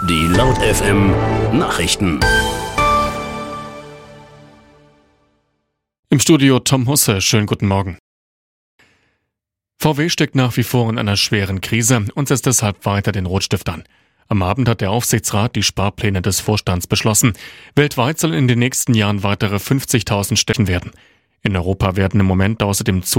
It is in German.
Die Laut FM Nachrichten. Im Studio Tom Husse, schönen guten Morgen. VW steckt nach wie vor in einer schweren Krise und setzt deshalb weiter den Rotstift an. Am Abend hat der Aufsichtsrat die Sparpläne des Vorstands beschlossen. Weltweit sollen in den nächsten Jahren weitere 50.000 Stellen werden. In Europa werden im Moment außerdem